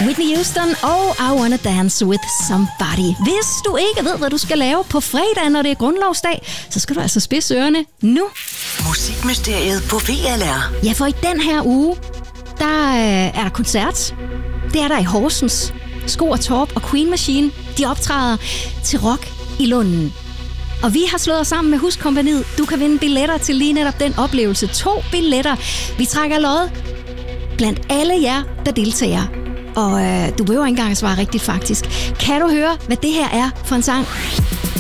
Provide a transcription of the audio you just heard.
Whitney Houston og I Wanna Dance With Somebody. Hvis du ikke ved, hvad du skal lave på fredag, når det er grundlovsdag, så skal du altså spidse ørerne nu. Musikmysteriet på VLR. Ja, for i den her uge, der er der koncert. Det er der i Horsens. Sko og Torp og Queen Machine, de optræder til Rock i Lunden. Og vi har slået os sammen med Huskompagniet. Du kan vinde billetter til lige netop den oplevelse. 2 billetter. Vi trækker lod blandt alle jer, der deltager. Og du behøver ikke engang at svare rigtigt, faktisk. Kan du høre, hvad det her er for en sang?